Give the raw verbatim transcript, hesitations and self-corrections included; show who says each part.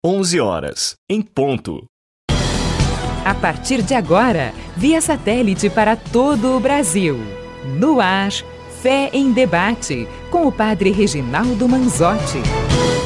Speaker 1: onze horas, em ponto.
Speaker 2: A partir de agora, via satélite para todo o Brasil. No ar, Fé em Debate, com o padre Reginaldo Manzotti.